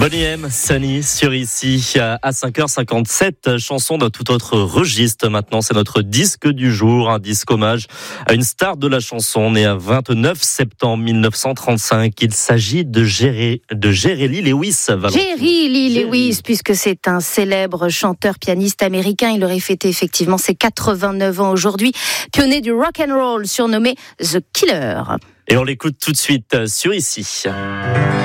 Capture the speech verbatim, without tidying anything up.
Bonnie M, Sunny sur ici à cinq heures cinquante-sept, chanson d'un tout autre registre. Maintenant, c'est notre disque du jour, un disque hommage à une star de la chanson née à vingt-neuf septembre mille neuf cent trente-cinq. Il s'agit de Jerry, de Jerry Lee Lewis. Jerry Lee Lewis, puisque c'est un célèbre chanteur pianiste américain. Il aurait fêté effectivement ses quatre-vingt-neuf ans aujourd'hui. Pionnier du rock and roll, surnommé The Killer. Et on l'écoute tout de suite sur ici.